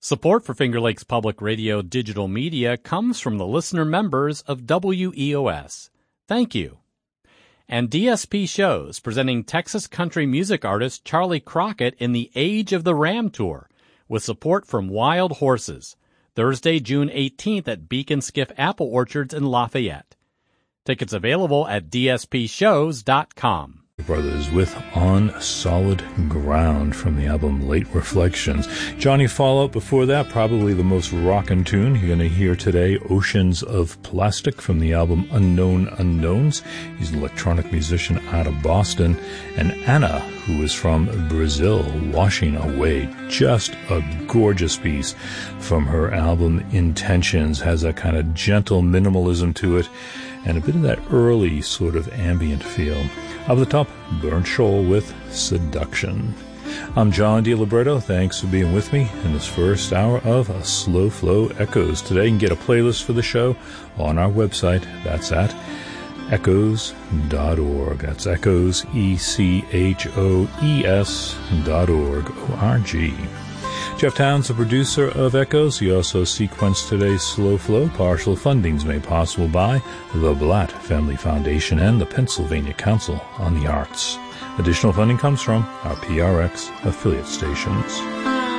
Support for Finger Lakes Public Radio digital media comes from the listener members of WEOS. Thank you. And DSP Shows, presenting Texas country music artist Charlie Crockett in the Age of the Ram Tour, with support from Wild Horses, Thursday, June 18th at Beacon Skiff Apple Orchards in Lafayette. Tickets available at dspshows.com. Brothers with On Solid Ground from the album Late Reflections. Johnny Fallout before that, probably the most rockin' tune you're going to hear today, Oceans of Plastic from the album Unknown Unknowns. He's an electronic musician out of Boston. And Anna, who is from Brazil, Washing Away. Just a gorgeous piece from her album Intentions. Has a kind of gentle minimalism to it and a bit of that early sort of ambient feel. Up the top, Burnt Shoal with Seduction. I'm John DiLibretto. Thanks for being with me in this first hour of Slow Flow Echoes. Today you can get a playlist for the show on our website. That's at echoes.org. That's echoes, ECHOES.org, O-R-G. Jeff Towns, the producer of Echoes. He also sequenced today's Slow Flow. Partial fundings made possible by the Blatt Family Foundation and the Pennsylvania Council on the Arts. Additional funding comes from our PRX affiliate stations.